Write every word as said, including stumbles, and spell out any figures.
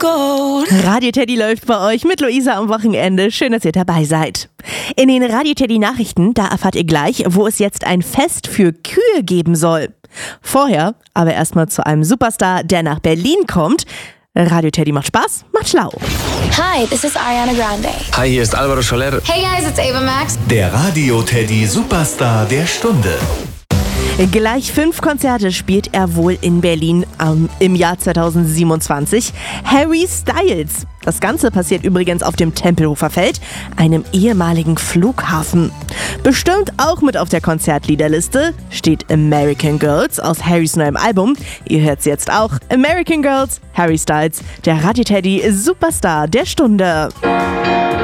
Radio Teddy läuft bei euch mit Luisa am Wochenende. Schön, dass ihr dabei seid. In den Radio Teddy Nachrichten, da erfahrt ihr gleich, wo es jetzt ein Fest für Kühe geben soll. Vorher aber erstmal zu einem Superstar, der nach Berlin kommt. Radio Teddy macht Spaß, macht schlau. Hi, this is Ariana Grande. Hi, hier ist Alvaro Soler. Hey guys, it's Ava Max. Der Radio Teddy Superstar der Stunde. Gleich fünf Konzerte spielt er wohl in Berlin ähm, im Jahr zweitausendsiebenundzwanzig. Harry Styles. Das Ganze passiert übrigens auf dem Tempelhofer Feld, einem ehemaligen Flughafen. Bestimmt auch mit auf der Konzertliederliste steht American Girls aus Harrys neuem Album. Ihr hört's jetzt auch. American Girls, Harry Styles, der Radio Teddy Superstar der Stunde.